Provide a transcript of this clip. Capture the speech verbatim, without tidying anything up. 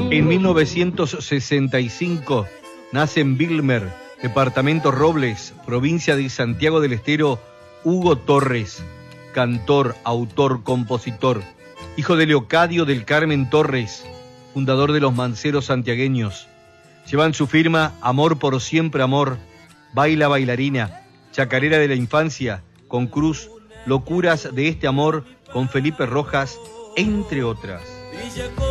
En mil novecientos sesenta y cinco nace en Vilmer, departamento Robles, provincia de Santiago del Estero, Hugo Torres, cantor, autor, compositor, hijo de Leocadio del Carmen Torres, fundador de los Manceros santiagueños. Llevan su firma Amor por siempre amor, Baila bailarina, Chacarera de la infancia, con Cruz, Locuras de este amor, con Felipe Rojas, entre otras.